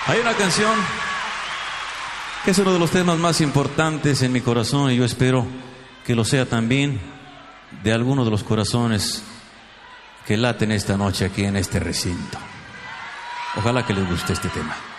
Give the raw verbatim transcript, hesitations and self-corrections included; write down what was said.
Hay una canción que es uno de los temas más importantes en mi corazón y yo espero que lo sea también de alguno de los corazones que laten esta noche aquí en este recinto. Ojalá que les guste este tema.